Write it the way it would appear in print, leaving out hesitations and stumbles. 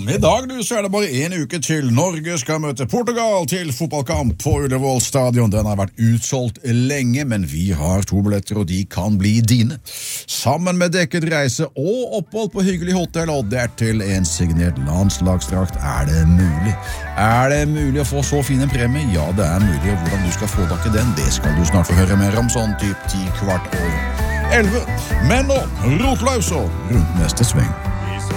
I dag så det bare en uke til Norge skal møte Portugal til fotballkamp på Ullevål stadion. Den har vært utsolgt lenge, men vi har 2 billetter, og de kan bli dine. Sammen med dekket reise og opphold på hyggelig hotell, og dertil en signert landslagsdrakt. Er det mulig? Er det mulig å få så fin en premie? Ja, det er mulig, og hvordan du skal få tak i den, det skal du snart få høre mer om, sånn typ 10:15. Men nå, rotløs og rundt neste sving.